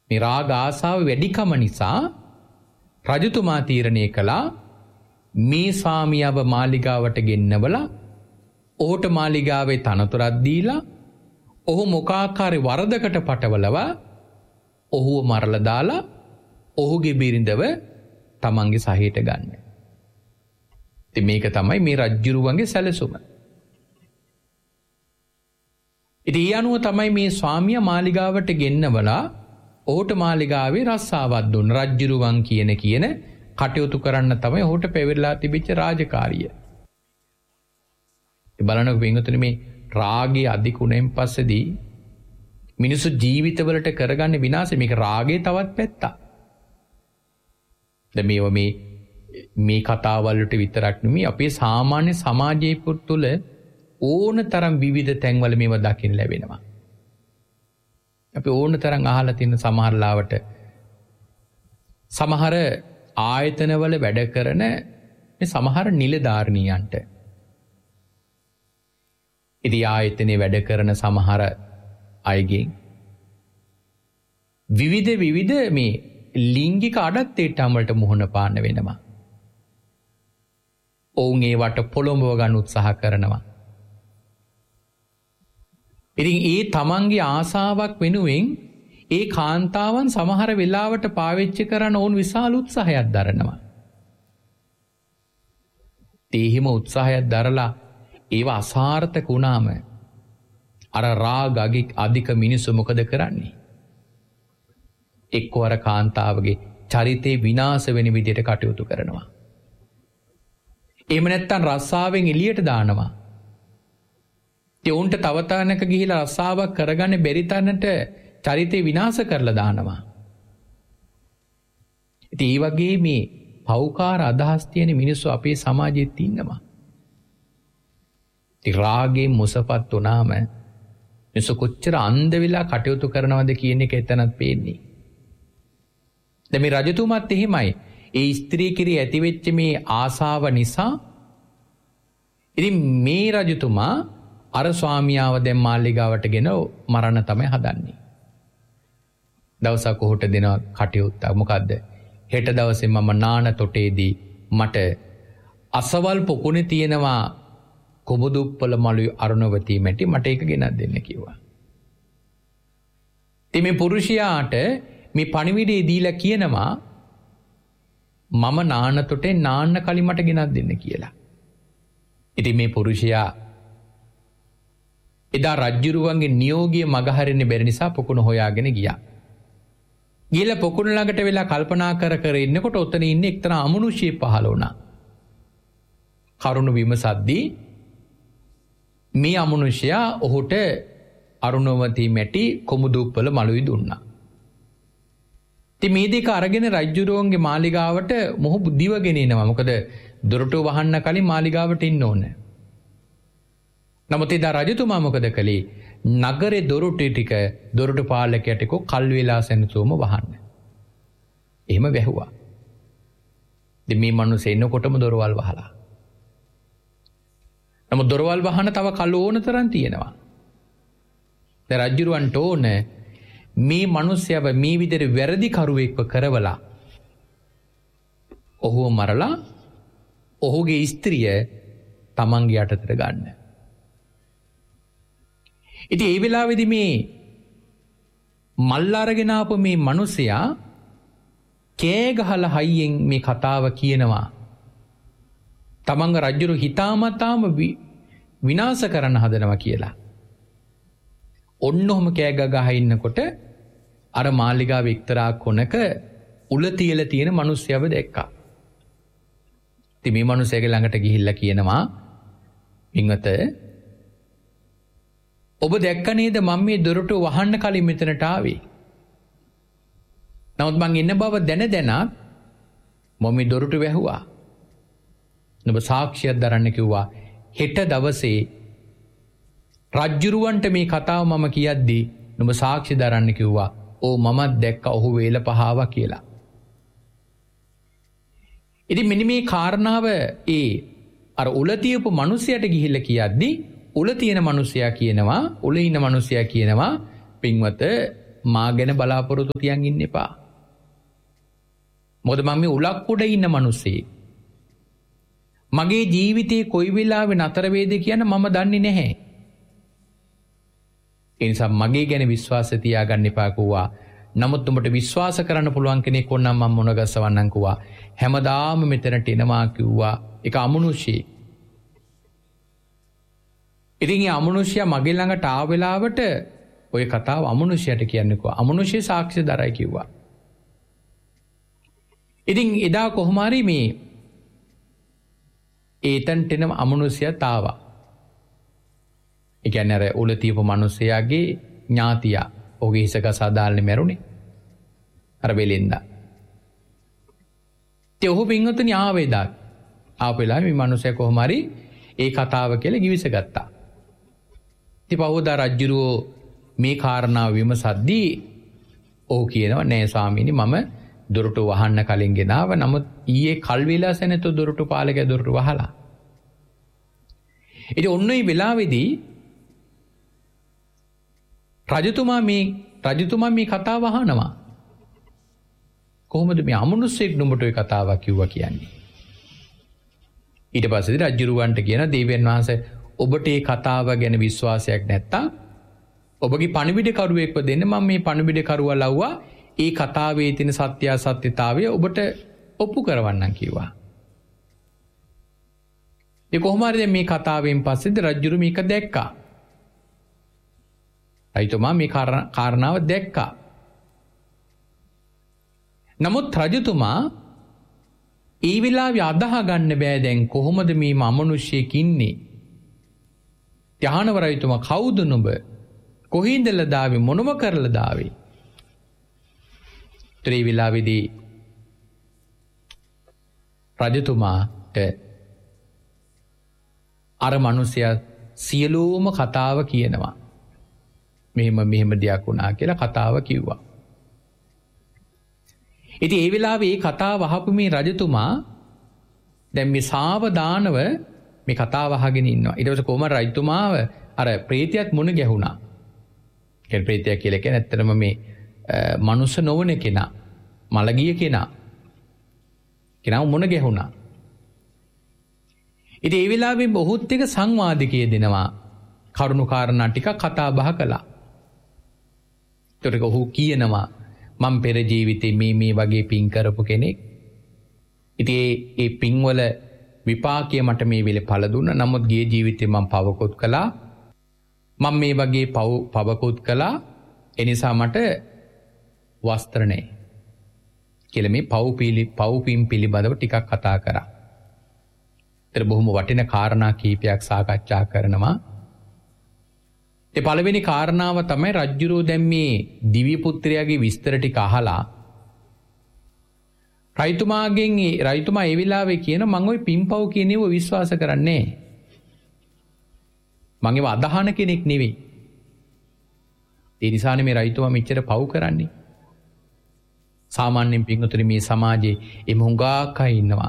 මේ රාග ආසාව වැඩිකම නිසා රජතුමා තීරණය කළා මේ ස්වාමියාව මාලිගාවට ගෙන්නවලා ඔහුට මාලිගාවේ තනතුරක් දීලා ඔහු මොකාකාරී වරදකට පටවලවා ඔහුව මරලා දාලා ඔහුගේ බිරිඳව තමන්ගේ සහයට ගන්න. ඉතින් මේක තමයි මේ රජ්ජුරුවන්ගේ සැලසුම. ඉතින් ඒ අනුව තමයි මේ ස්වාමියා මාලිගාවට ගෙන්නවලා ඔහුට මාලිගාවේ රස්සාවක් දුන්න. රජ්ජුරුවන් කියන කටයුතු කරන්න තමයි ඔහුට පැවිදිලා තිබිච්ච රාජකාරිය. ඒ බලනකො වෙනතුනේ මේ රාගයේ අධිකුණෙන් පස්සේදී මිනිස්සු ජීවිතවලට කරගන්න විනාශය මේක රාගයේ තවත් පැත්තක්. දැන් මේ කතාවල් වලට විතරක් නෙමෙයි අපේ සාමාන්‍ය සමාජයේ තුළ ඕන තරම් විවිධ තැන්වල මේව දකින්න ලැබෙනවා. අපි ඕන තරම් අහලා තියෙන සමහර ලාවට සමහර ආයතනවල වැඩ කරන මේ සමහර නිලධාරිනියන්ට ඉතින් ආයතනයේ වැඩ කරන සමහර අයගෙන් විවිධ මේ ලිංගික අඩත්තරම් වලට මුහුණ පාන්න වෙනවා. ඔවුන් ඒවට පොළොඹව ගන්න උත්සාහ කරනවා. ඉතින් ඒ තමන්ගේ ආසාවක් වෙනුවෙන් ඒ කාන්තාවන් සමහර වෙලාවට පාවිච්චි කරන ඔවුන් විශාල උත්සාහයක් දරනවා. තේහිම උත්සාහයක් දරලා ඒව අසාර්ථක වුණාම අර රාග අධික මිනිස්සු මොකද කරන්නේ? එක්කවර කාන්තාවගේ චරිතේ විනාශ වෙන විදිහට කටයුතු කරනවා. එහෙම නැත්නම් රස්සාවෙන් එළියට දානවා. උන්ට තව තැනක ගිහිලා රස්සාවක් කරගන්න බැරි තැනට චරිතේ විනාශ කරලා දානවා. ඉතින් මේ වගේ මේ පෞකාර අදහස් තියෙන මිනිස්සු අපේ සමාජෙත් ඉන්නවා. ඉතින් රාගයෙන් මුසපත් වුණාම මිනිස්සු කොච්චර අන්ධ වෙලා කටයුතු කරනවද කියන එක එතනත් පේන්නේ. දැන් මේ රජතුමාත් එහෙමයි. ඒ ස්ත්‍රී කිරී ඇතිවෙච්ච මේ ආසාව නිසා ඉතින් මේ රජතුමා අර ස්වාමියාව දැන් මාලිගාවට ගෙන මරණ තමයි හදන්නේ. දවසක් ඔහුට දෙන කටයුත්තක් මොකද්ද? හෙට දවසේ මම නාන තොටේදී මට අසවල් පොකුණේ තියෙනවා කුමුදුප්පල මලුයි අරුණවතී මැටි මට ඒක ගෙනත් දෙන්න කිව්වා. ඉතින් මේ පුරුෂයාට මේ පණිවිඩය දීලා කියනවා මම නාන තොටේ නාන්න කලින් මට ගෙනත් දෙන්න කියලා. ඉතින් මේ පුරුෂයා එදා රජ්ජුරුවන්ගේ නියෝගය මගහරින්න බැරි නිසා පොකුණ හොයාගෙන ගියා. ගිහලා පොකුණ ළඟට වෙලා කල්පනා කර ඉන්නකොට ඔතන ඉන්නේ එක්තරා අමනුෂ්‍යයෙක් පහළ වුණා. කරුණ විමසද්දී මේ අමනුෂ්‍යයා ඔහුට අරුණවතී මැටි කොමුදුප්පල මලුයි දුන්නා. ඉතින් මේ දෙක අරගෙන රජ්ජුරුවන්ගේ මාලිගාවට මොහු දිවගෙන එනවා. මොකද දොරටුව වහන්න කලින් මාලිගාවට ඉන්න ඕනේ. නමුත් එදා රජතුමා මොකද කළේ? නගරේ දොරටු ටික දොරටු පාලකයට කල් වේලා සෙනසුම වහන්න. එහෙම වැහුවා. ඉතින් මේ මිනිස්සු එනකොටම දොරවල් වහලා. නමුත් දොරවල් වහන්න තව කල් ඕන තරම් තියෙනවා. දැන් රජුරවන්ට ඕන මේ මිනිස්සයව මේ විදිහට වැරදි කරුවෙක්ව කරවලා ඔහුව මරලා ඔහුගේ ස්ත්‍රිය තමන්ගේ යටතට ගන්න. ඉතින් ඒ වෙලාවේදී මේ මල්ල අරගෙන ආපු මේ මිනිසයා කෑ ගහලා හයියෙන් මේ කතාව කියනවා. තමන්ගේ රජුරු හිතාමතාම විනාශ කරන්න හදනවා කියලා. ඔන්නෝම කෑ ගහ ඉන්නකොට අර මාලිගාවේ එක්තරා කොනක උල තියලා තියෙන මිනිස්සයව දැක්කා. ඉතින් මේ මිනිසයාගේ ළඟට ගිහිල්ලා කියනවා "පින්වත ඔබ දැක්ක නේද මම මේ දොරටුව වහන්න කලින් මෙතනට ආවේ. නමුත් මං ඉන්න බව දැන මම මේ දොරටුව වැහුවා. ඔබ සාක්ෂියක් දරන්න කිව්වා. හෙට දවසේ රජ්ජුරුවන්ට මේ කතාව මම කියද්දී නුඹ සාක්ෂි දරන්න කිව්වා. "ඕ මමත් දැක්ක ඔහු වේල පහාවා" කියලා. ඉතින් මෙන්න මේ කාරණාව අර උල තියපු මිනිසයාට ගිහිල්ලා කියද්දී උල තියෙන මිනිසයා කියනවා, උල ඉන්න මිනිසයා කියනවා "පින්වත මා ගැන බලාපොරොත්තු තියන් ඉන්න එපා. මොකද මම මේ උලක් උඩ ඉන්න මිනිස්සෙක්. මගේ ජීවිතේ කොයි වෙලාවෙ නතර වේද කියන මම දන්නේ නැහැ. ඒ නිසා මගේ ගැන විශ්වාසය තියාගන්න එපා කිව්වා. නමුත් උඹට විශ්වාස කරන්න පුළුවන් කෙනෙක් වොන්නම් මම මොන ගස්සවන්නම් කිව්වා. හැමදාම මෙතනට එනවා කිව්වා. ඒක අමනුෂ්‍යයි. ඉතින් මේ අමනුෂ්‍යයා මගේ ළඟට ආව වෙලාවට ඔය කතාව අමනුෂ්‍යයට කියන්නේ කිව්වා. අමනුෂ්‍ය සාක්ෂි දරයි කිව්වා. ඉතින් එදා කොහොම හරි මේ ඒතන්ට එන අමනුෂ්‍යයා තාවා. ඒ කියන්නේ අර උල තියපු මිනිසයාගේ ඥාතියා ඔහුගේ හිසක සාදාල්නේ මැරුණේ. අර වෙලෙන්දා. ඒ ඔහු පින්වතුනි ආවේදා. ආපෙලා මේ මිනිසයා කොහොම හරි ඒ කතාව කියලා ගිවිස ගත්තා. ඉතින් පහෝදා රජුරෝ මේ කාරණාව විමසද්දී ඔහු කියනවා නෑ ස්වාමීනි මම දොරටු වහන්න කලින් ගෙනාව. නමුත් ඊයේ කල් වේලාස නැතුව දොරටු පාලකයා දොරටු වහලා. ඉතින් ඔන්න ඒ වෙලාවේදී රජතුමා මේ කතාව අහනවා. කොහොමද මේ අමනුෂ්‍යෙක් නුඹට ඔය කතාවක් කිව්වා කියන්නේ? ඊට පස්සේ රජුරවන්ට කියන දේවයන් වහන්සේ ඔබට මේ කතාව ගැන විශ්වාසයක් නැත්තම් ඔබගේ පණිවිඩ කරුවෙක්ව දෙන්න මම මේ පණිවිඩ කරුවා ලව්වා ඒ කතාවේ තියෙන සත්‍ය අසත්‍යතාවය ඔබට ඔප්පු කරවන්නම් කිව්වා. ඒ කොහොම හරි දැන් මේ කතාවෙන් පස්සේද රජුරු මේක දැක්කා. රජතුමා මේ කාරණාව දැක්කා. නමුත් රජතුමා ඒ වෙලාවේ අදහ ගන්න බෑ දැන් කොහොමද මේ අමනුෂ්‍යෙක් ඉන්නේ? ඥානව රජතුමා කවුද නුඹ? කොහින්දලා දාවේ මොනම කරලා දාවේ? ඒ වෙලාවේදී රජතුමාට අර මිනිසයා සියලුම කතාව කියනවා. මෙහෙම දෙයක් වුණා කියලා කතාව කිව්වා. ඉතින් ඒ වෙලාවේ මේ කතාව අහපු මේ රජතුමා දැන් මේ සාවධානව මේ කතාව අහගෙන ඉන්නවා. ඊට පස්සේ කොහොම රජතුමාව අර ප්‍රේතයත් මුණ ගැහුණා. කියන්නේ ප්‍රේතය කියලා කියන්නේ ඇත්තටම මේ මනුස්ස නොවන කෙනා, මලගිය කෙනා මුණ ගැහුණා. ඉතින් ඒ වෙලාවේ බොහෝත් එක සංවාදිකය දෙනවා. කරුණු කාරණා ටික කතා බහ කළා. ඒතකොට ඔහු කියනවා මම පෙර ජීවිතේ මේ වගේ පින් කරපු කෙනෙක්. ඉතින් ඒ පින්වල විපාකය මට මේ වෙලේ ඵල දුන්නා. නමුත් ගිය ජීවිතේ මම පවකොත් කළා. මම මේ වගේ පවකොත් කළා. ඒ නිසා මට වස්ත්‍ර නැහැ. කියලා මේ පව් පින් පිළිබඳව ටිකක් කතා කරා. ඒතර බොහොම වටින කාරණා කීපයක් සාකච්ඡා කරනවා. ඒ පළවෙනි කාරණාව තමයි රජ්ජුරුව දැන් මේ දිව්‍ය පුත්‍රයාගේ විස්තර ටික අහලා රජතුමා ඒ වෙලාවේ කියන මම ওই පින්පව් කියන ඒවා විශ්වාස කරන්නේ නැහැ. මම ඒව අදහන කෙනෙක් නෙවෙයි. ඒ නිසානේ මේ රජතුමා මෙච්චර පව් කරන්නේ. සාමාන්‍යයෙන් පින්වතුනි මේ සමාජයේ එම හුඟක් අය ඉන්නවා.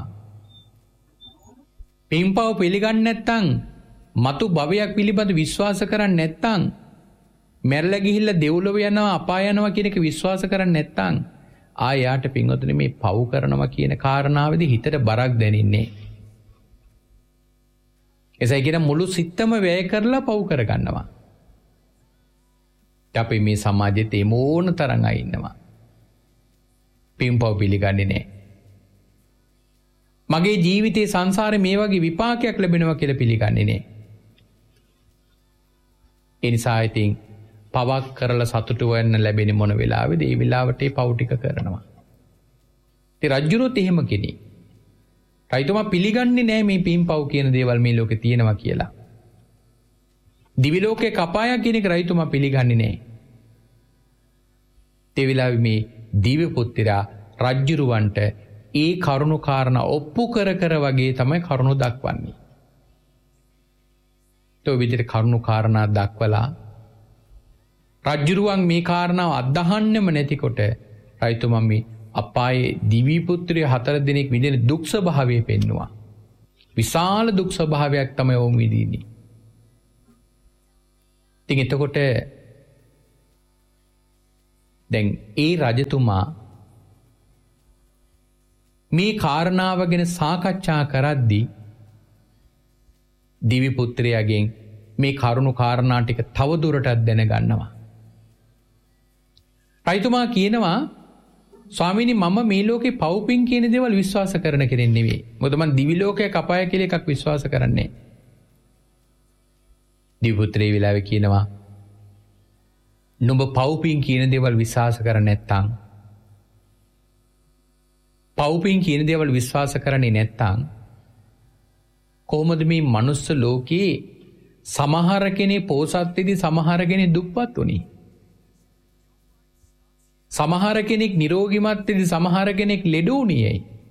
පින්පව් පිළිගන්නේ නැත්නම් මතු භවයක් පිළිබඳ විශ්වාස කරන්නේ නැත්නම් මැරලා ගිහිල්ලා දෙව්ලොව යනවා අපාය යනවා කියන එක විශ්වාස කරන්නේ නැත්නම් ආයාට පින්වතුනි මේ පව් කරනවා කියන කාරණාවේදී හිතට බරක් දැනෙන්නේ. එසයි කියන මුළු සිතම වැය කරලා පව් කරගන්නවා. අපි මේ සමාජයේ තේමෝන තරම් අය ඉන්නවා. පින්පව් පිළිගන්නේ නැහැ. මගේ ජීවිතේ සංසාරේ මේ වගේ විපාකයක් ලැබෙනවා කියලා පිළිගන්නේ නැහැ. ඒ නිසා ඉතින් පවක් කරලා සතුටු වෙන්න ලැබෙන්නේ මොන වෙලාවෙද? ඒ වෙලාවට ඒ පව් ටික කරනවා. ඉතින් රජුරොත් එහෙම කෙනෙක්. රජතුමා පිළිගන්නේ නැහැ මේ පින්පව් කියන දේවල් මේ ලෝකේ තියෙනවා කියලා. දිවි ලෝකේ කපායක් කියන එක රජතුමා පිළිගන්නේ නැහැ. ඒ වෙලාවේ මේ දිව්‍ය පුත්‍රයා රජුරවන්ට ඒ කරුණු කාරණා ඔප්පු කර වගේ තමයි කරුණු දක්වන්නේ. ඒ විදිහට කරුණු කාරණා දක්වලා රජුරුවන් මේ කාරණාව අදහන්නෙම නැතිකොට රජතුමා මේ අපායේ දිවි පුත්‍රය 4 දිනක් විඳින දුක් ස්වභාවය පෙන්නවා. විශාල දුක් ස්වභාවයක් තමයි වුන් විඳින්නේ. ඉතින් එතකොට දැන් ඒ රජතුමා මේ කාරණාව ගැන සාකච්ඡා කරද්දී දිවි පුත්‍රයාගෙන් මේ කරුණු කාරණා ටික තවදුරටත් දැනගන්නවා. රජතුමා කියනවා ස්වාමීනි මම මේ ලෝකේ පව්පින් කියන දේවල් විශ්වාස කරන කෙනෙක් නෙවෙයි. මොකද මම දිවි ලෝකයක අපාය කියලා එකක් විශ්වාස කරන්නේ. දිවි පුත්‍රේ විලාවේ කියනවා නුඹ පව්පින් කියන දේවල් විශ්වාස කර නැත්තම් පව්පින් කියන දේවල් විශ්වාස කරන්නේ නැත්තම් කොහොමද මේ මනුස්ස ලෝකේ සමහර කෙනෙක් පෝසත් වෙදී සමහර කෙනෙක් දුප්පත් වුනේ? සමහර කෙනෙක් නිරෝගිමත් වෙදී සමහර කෙනෙක් ලෙඩ වුණේ.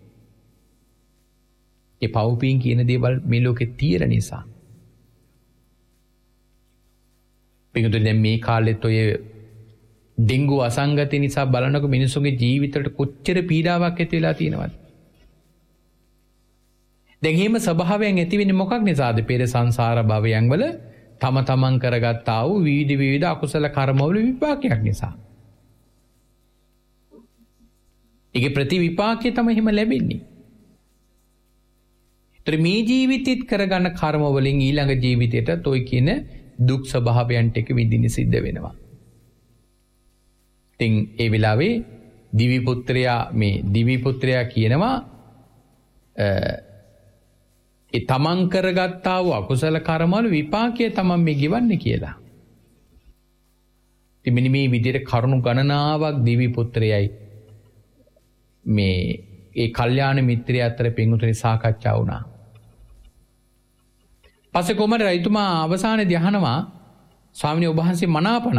ඒ පව්පින් කියන දේවල් මේ ලෝකේ තියෙන නිසා. පිටුද දැන් මේ කාලෙත් ඔය ඩෙන්ගු අසංගතය නිසා බලනකො මිනිස්සුන්ගේ ජීවිතවලට කොච්චර පීඩාවක් ඇති වෙලා තියෙනවද? දැන් එහෙම ස්වභාවයෙන් ඇති වෙන්නේ මොකක් නිසාද? පෙර සංසාර භවයන් වල තම තමන් කරගත්තා වූ විවිධ අකුසල කර්මවල විපාකයක් නිසා. ඒකේ ප්‍රතිවිපාකය තමයි එහෙම ලැබෙන්නේ. ඒතර මේ ජීවිතෙත් කරගන්න කර්ම වලින් ඊළඟ ජීවිතයට toy කියන දුක් ස්වභාවයන්ට එක විඳින්න සිද්ධ වෙනවා. ඉතින් ඒ වෙලාවේ දිවි පුත්‍රයා කියනවා ඒ තමන් කරගත්තා වූ අකුසල කර්මවල විපාකය තමන් මේ ගෙවන්නේ කියලා. ඉතින් මෙන්න මේ විදිහට කරුණු ගණනාවක් දිවි පුත්‍රයයි මේ ඒ කල්යාණ මිත්‍රය අතර පින්වතුනි සාකච්ඡා වුණා. පස්සේ කොහමද රජතුමා අවසානයේදී අහනවා ස්වාමීනි ඔබ වහන්සේ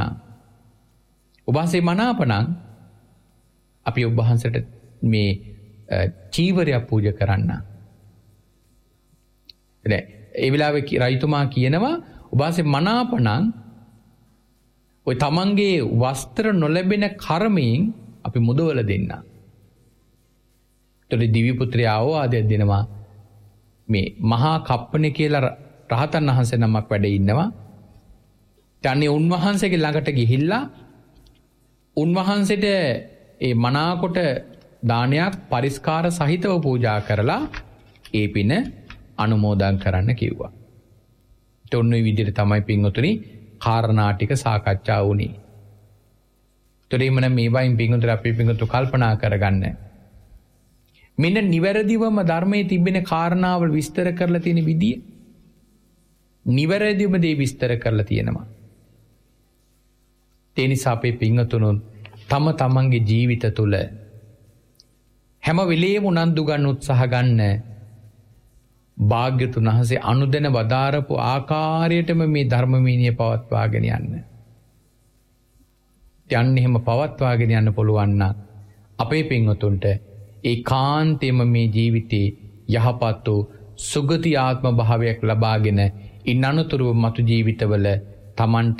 මනාපණං අපි ඔබ වහන්සේට මේ චීවරයක් පූජා කරන්න. ඒ වෙලාවේ රජතුමා කියනවා ඔබ වහන්සේ මනාපණං ඔය තමන්ගේ වස්ත්‍ර නොලැබෙන කර්මයෙන් අපි මුදවල දෙන්න. ඒතකොට දිව්‍ය පුත්‍රයා ආවාදයක් දෙනවා මේ මහා කප්පනේ කියලා රහතන් වහන්සේ නමක් වැඩ ඉන්නවා. ඊටන්නේ උන්වහන්සේගේ ළඟට ගිහිල්ලා උන්වහන්සේට ඒ මනාකොට දානයක් පරිස්කාර සහිතව පූජා කරලා ඒ පින අනුමෝදන් කරන්න කිව්වා. ඔන්න ඔය විදිහට තමයි පින්වතුනි කාරණා ටික සාකච්ඡා වුණේ. ඒතර එimhe මේ වයින් පින්වතුනි අපි පින්වතු කල්පනා කරගන්න. මෙන්න නිවැරදිවම ධර්මයේ තිබෙන කාරණාවල් විස්තර කරලා තියෙන විදිය නිවැරදිවම දේ විස්තර කරලා තියෙනවා. ඒ නිසා අපේ පින්වතුනුන් තම තමන්ගේ ජීවිත තුළ හැම වෙලේම උනන්දු ගන්න උත්සාහ ගන්න. භාග්‍යතුන් වහන්සේ අනුදැන වදාරපු ආකාරයටම මේ ධර්මමීනිය පවත්වාගෙන යන්න. යන්න එහෙම පවත්වාගෙන යන්න පුළුවන් නම් අපේ පින්වතුන්ට ඒකාන්තයෙන්ම මේ ජීවිතේ යහපත් වූ සුගති ආත්ම භාවයක් ලබාගෙන ඉන් අනතුරුව මතු ජීවිතවල Tamanට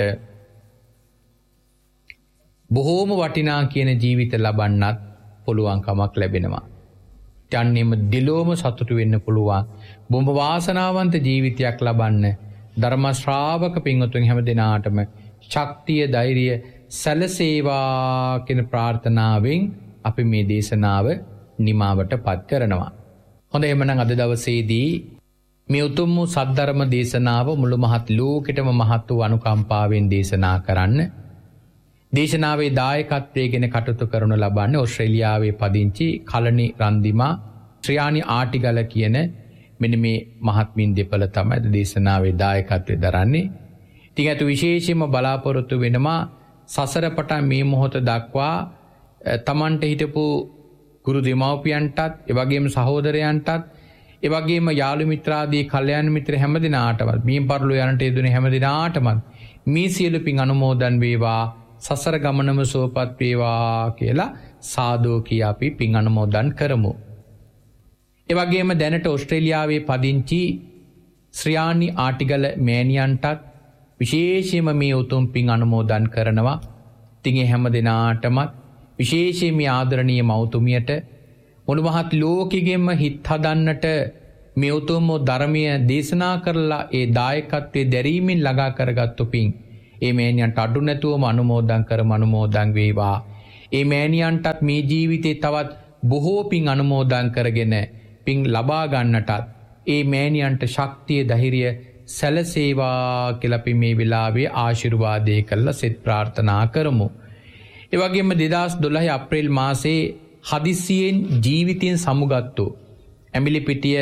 බොහෝම වටිනා කියන ජීවිත ලබන්නත් පුළුවන්කමක් ලැබෙනවා. යන්නෙම දිලෝම සතුටු වෙන්න පුළුවන්. බොහොම වාසනාවන්ත ජීවිතයක් ලබන්න ධර්ම ශ්‍රාවක පින්වතුන් හැම දිනාටම ශක්තිය ධෛර්යය සැලසේවා කියන ප්‍රාර්ථනාවෙන් අපි මේ දේශනාව නිමාවට පත් කරනවා. හොඳයි එහෙනම් අද දවසේදී මේ උතුම් වූ සද්ධර්ම දේශනාව මුළු මහත් ලෝකෙටම මහත් වූ අනුකම්පාවෙන් දේශනා කරන්න. දේශනාවේ දායකත්වයෙන් කටයුතු කරනු ලබන්නේ ඕස්ට්‍රේලියාවේ පදිංචි කලණි රන්දිමා ශ්‍රියානි ආටිගල කියන මෙන්න මේ මහත්මින් දෙපළ තමයි දේශනාවේ දායකත්වය දරන්නේ. ඉතින් අත විශේෂයෙන්ම බලාපොරොත්තු වෙනවා සසර පටන් මේ මොහොත දක්වා තමන්ට හිටපු ගුරු දෙමව්පියන්ටත් ඒ වගේම සහෝදරයන්ටත් ඒ වගේම යාළු මිත්‍රාදී කල්යාණ මිත්‍ර හැම දිනාටම මිය පරලෝ යනට යෙදුනේ හැම දිනාටම මේ සියලු පින් අනුමෝදන් වේවා සසර ගමනම සුවපත් වේවා කියලා සාදු කිය අපි පින් අනුමෝදන් කරමු. ඒ වගේම දැනට ඕස්ට්‍රේලියාවේ පදිංචි ශ්‍රියානි ආටිගල මෑණියන්ටත් විශේෂයෙන්ම මේ උතුම් පින් අනුමෝදන් කරනවා. ඉතින් හැම දිනාටම විශේෂයෙන් මේ ආදරණීය මෞතුමියට මුළු මහත් ලෝකෙගෙම හිත් හදන්නට මේ උතුම් ධර්මීය දේශනා කරලා ඒ දායකත්වයේ දැරීමෙන් ළඟා කරගත්තු පින් ඒ මෑණියන්ට අඩු නැතුවම අනුමෝදන් වේවා. ඒ මෑණියන්ටත් මේ ජීවිතේ තවත් බොහෝ පින් අනුමෝදන් කරගෙන පින් ලබා ගන්නටත් ඒ මෑණියන්ට ශක්තිය ධෛර්යය සැලසේවා කියලා අපි මේ වෙලාවේ ආශිර්වාදේ කරලා සෙත් ප්‍රාර්ථනා කරමු. ඒ වගේම 2012 අප්‍රේල් මාසයේ හදිස්සියෙන් ජීවිතයෙන් සමුගත්තු ඇමිලිපිටිය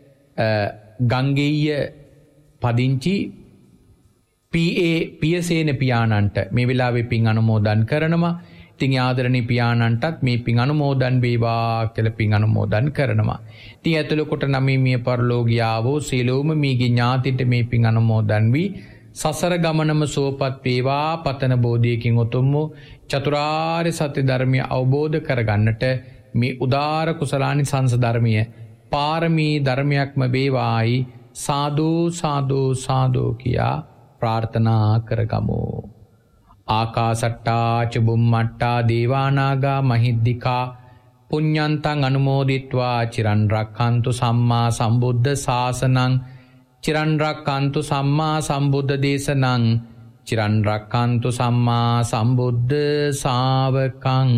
ගංගෙය පදිංචි PA පියසේන පියාණන්ට මේ වෙලාවේ පින් අනුමෝදන් කරනවා. ඉතින් ආදරණීය පියාණන්ටත් මේ පින් අනුමෝදන් වේවා කියලා පින් අනුමෝදන් කරනවා. ඉතින් ඇතුළු කොට නම් මිය පරලෝකියාවෝ සීලෝම මීගේ ඥාතිට මේ පින් අනුමෝදන් වී සසර ගමනම සුවපත් වේවා පතන බෝධියකින් උතුම් වූ චතුරාර්ය සත්‍ය ධර්මය අවබෝධ කරගන්නට මේ උදාර කුසලානි සංස ධර්මය පාරමී ධර්මයක්ම වේවායි සාදු සාදු සාදු කියා ප්‍රාර්ථනා කරගමු. ආකාසට්ටා ච බුම්මට්ටා දේවානාගා මහිද්దికා පුඤ්ඤන්තං අනුමෝදිත්වා චිරන් රක්ඛන්තු සම්මා සම්බුද්ධ ශාසනං චිරන් රක්ඛන්තු සම්මා සම්බුද්ධ දේශනං චිරන් රක්ඛන්තු සම්මා සම්බුද්ධ ශාවකං.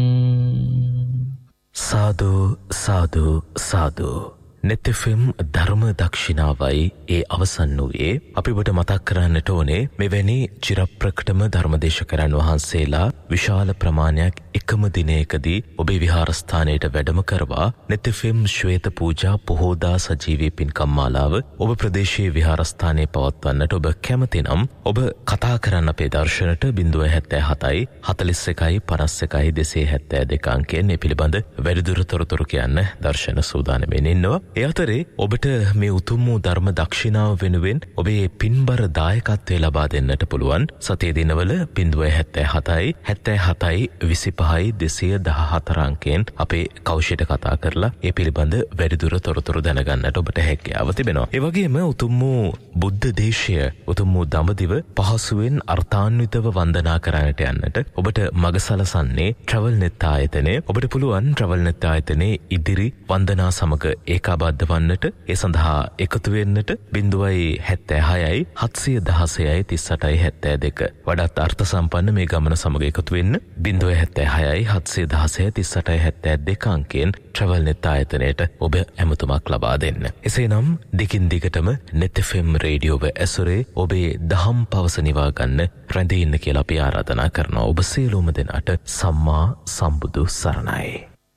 සාදු සාදු සාදු. නෙත්ෆම් ධර්ම දක්ෂිනාවයි ඒ අවසන් වූයේ. අපි ඔබට මතක් කරන්නට ඕනේ මෙවැනි චිරප්‍රකටම ධර්මදේශකයන් වහන්සේලා විශාල ප්‍රමාණයක් එකම දිනයකදී ඔබේ විහාරස්ථානයට වැඩම කරවා නෙත්ෆම් ශ්වේත පූජා පොහෝදා සජීවී පින්කම් මාලාව ඔබ ප්‍රදේශයේ විහාරස්ථානයේ පවත්වන්නට ඔබ කැමති නම් ඔබ කතා කරන්න අපේ දර්ශනට 077 41 51 272 අංකයෙන් මේ පිළිබඳ වැඩිදුර තොරතුරු කියන්න දර්ශන සූදානම්ෙන් ඉන්නවා. ඒ අතරේ ඔබට මේ උතුම් වූ ධර්ම දක්ෂිනාව වෙනුවෙන් ඔබේ පින්බර දායකත්වය ලබා දෙන්නට පුළුවන්. සතියේ දිනවල 077 77 25 214 අංකයෙන් අපේ කෞෂයට කතා කරලා ඒ පිළිබඳ වැඩිදුර තොරතුරු දැනගන්නට ඔබට හැකියාව තිබෙනවා. ඒ වගේම උතුම් වූ බුද්ධ දේශය උතුම් වූ දඹදිව පහසුවෙන් අර්ථාන්විතව වන්දනා කරන්නට යන්නට ඔබට මඟ සලසන්නේ TravelNet ආයතනය. ඔබට පුළුවන් TravelNet ආයතනයේ ඉදිරි වන්දනා සමග ඒකාබද්ධ වන්නට ඒ සඳහා එකතු වෙන්නට 076 716 3872 වඩාත් අර්ථ සම්පන්න මේ ගමන සමග එකතු වෙන්න 076 716 3872 අංකයෙන් TravelNet ආයතනයට ඔබ ඇමතුමක් ලබා දෙන්න. එසේනම් දිගින් දිගටම net FM රේඩියෝව ඇසුරේ ඔබේ දහම් පවස නිවා ගන්න රැඳී ඉන්න කියලා අපි ආරාධනා කරනවා. ඔබ සියලුම දෙනාට සම්මා සම්බුදු සරණයි.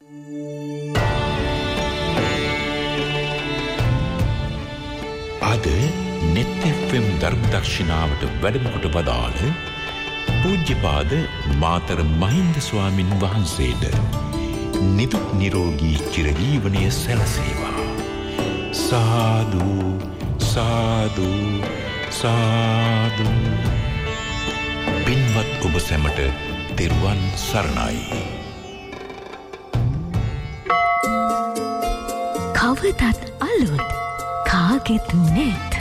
අද net FM ධර්ම දක්ෂිනාවට වැඩමකොට වදාළ පූජ්‍යපාද මාතර මහින්ද ස්වාමින් වහන්සේට නිදුක් නිරෝගී චිරජීවනයේ සැලසේවා. සාදු සාදු සාදු. පින්වත් ඔබ සැමට තෙරුවන් සරණයි. කවදත් අලුත් කාගෙත් නෙත්